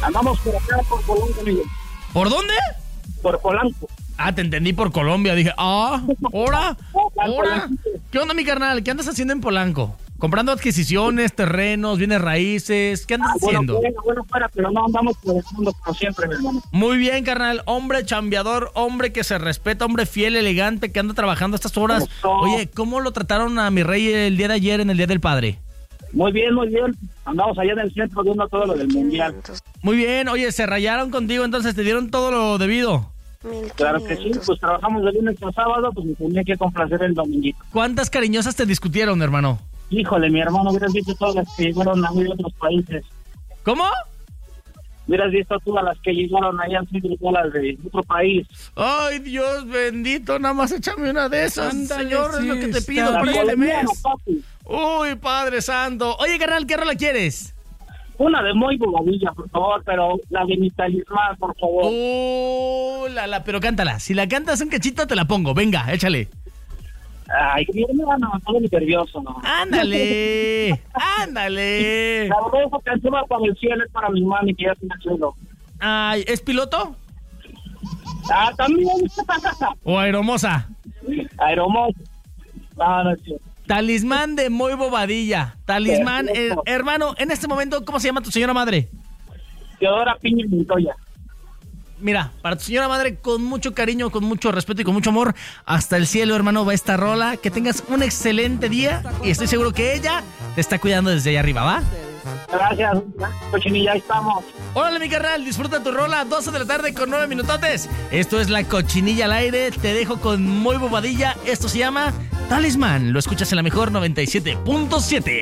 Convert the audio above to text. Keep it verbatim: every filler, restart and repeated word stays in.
Andamos por acá, por Polanco, amigo. ¿Por dónde? Por Polanco. Ah, te entendí por Colombia. Dije, ah, ¿hora? ¿hora? ¿Qué onda, mi carnal? ¿Qué andas haciendo en Polanco? ¿Comprando adquisiciones, terrenos, bienes raíces? ¿Qué andas Ah, bueno, haciendo? bueno, bueno, fuera, pero no andamos por el mundo como siempre, mi hermano. Muy bien, carnal. Hombre chambeador, hombre que se respeta, hombre fiel, elegante, que anda trabajando a estas horas. Eso. Oye, ¿cómo lo trataron a mi rey el día de ayer en el Día del Padre? Muy bien, muy bien. Andamos allá en el centro viendo todo lo del mundial. Muy bien. Oye, se rayaron contigo, entonces te dieron todo lo debido. Claro que sí, pues trabajamos de lunes a sábado, pues me tenía que complacer el dominguito. ¿Cuántas cariñosas te discutieron, hermano? Híjole, mi hermano, hubieras visto todas las que llegaron a de otros países. ¿Cómo? Hubieras visto todas las que llegaron allá, sí, todas las de otro país. Ay, Dios bendito, nada más échame una de esas, Ándale, señor, es sí, lo que te está pido La para este colombiana, mes. papi. Uy, Padre Santo. Oye, carnal, ¿qué rola quieres? Una de muy bobadilla, por favor, pero la de mi talismán, por favor. Uh, la, la, pero cántala. Si la cantas un cachito, te la pongo. Venga, échale. Ay, mi hermano, estoy muy nervioso, ¿no? Ándale, ándale. La verdad, esa canción va para el cielo, es para mi mami, que ya está chulo. Ay, ¿es piloto Ah, también. o aeromosa? Aeromosa. No, no es cierto. Talismán de muy bobadilla. Talismán, eh, Perfecto. hermano, en este momento, ¿cómo se llama tu señora madre? Teodora Piña Montoya. Mira, para tu señora madre, con mucho cariño, con mucho respeto y con mucho amor, hasta el cielo, hermano, va esta rola. Que tengas un excelente día y estoy seguro que ella te está cuidando desde allá arriba, ¿va? Gracias, Cochinilla, ahí estamos. Órale, mi carnal, disfruta tu rola, doce de la tarde con nueve minutotes. Esto es La Cochinilla al aire, te dejo con muy bobadilla. Esto se llama Talismán, lo escuchas en la mejor noventa y siete punto siete.